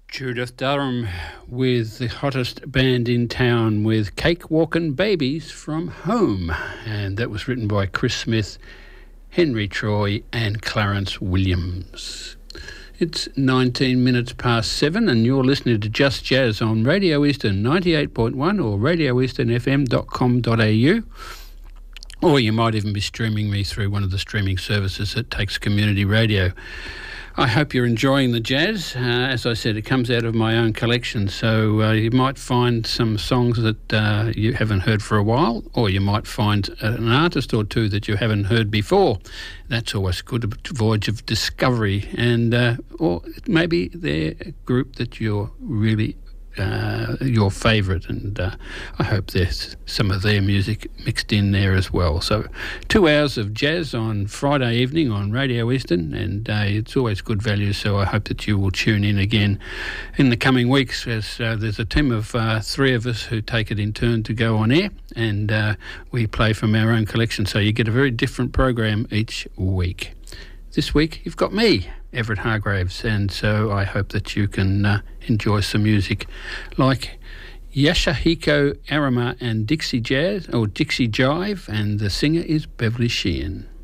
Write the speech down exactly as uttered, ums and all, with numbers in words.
Judith Durham with the hottest band in town with Cake Walkin' Babies from Home. And that was written by Chris Smith, Henry Troy and Clarence Williams. It's nineteen minutes past seven and you're listening to Just Jazz on Radio Eastern ninety-eight point one or radio eastern f m dot com dot a u. Or you might even be streaming me through one of the streaming services that takes community radio. I hope you're enjoying the jazz. Uh, as I said, it comes out of my own collection, so uh, you might find some songs that uh, you haven't heard for a while, or you might find an artist or two that you haven't heard before. That's always good, a voyage of discovery, and uh, or maybe they're a group that you're really Uh, your favourite, and uh, I hope there's some of their music mixed in there as well. So two hours of jazz on Friday evening on Radio Eastern, and uh, it's always good value, so I hope that you will tune in again in the coming weeks, as uh, there's a team of uh, three of us who take it in turn to go on air, and uh, we play from our own collection, so you get a very different program each week. This week you've got me, Everett Hargraves, and so I hope that you can uh, enjoy some music like Yashahiko Arima and Dixie Jazz, or Dixie Jive, and the singer is Beverly Sheehan.